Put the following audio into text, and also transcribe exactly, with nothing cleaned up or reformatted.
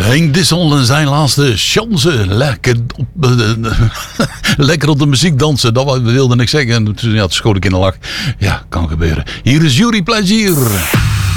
Henk Dissel en zijn laatste chance. Lekker op, uh, lekker op de muziek dansen. Dat wilde ik zeggen. En toen ja, schoot ik in de lach. Ja, kan gebeuren. Hier is Jury Plezier.